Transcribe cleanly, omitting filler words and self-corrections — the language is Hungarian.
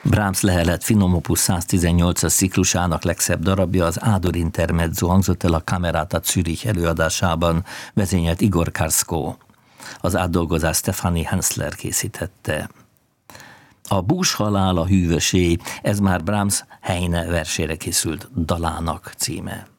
Brahms lehelet finom opus 118-as ciklusának legszebb darabja, az Ador Intermezzo hangzott el a Camerata Zürich előadásában, vezényelt Igor Karszkó. Az átdolgozás Stefanie Hensler készítette. A bús halál, a hűvösé, ez már Brahms Heine versére készült dalának címe.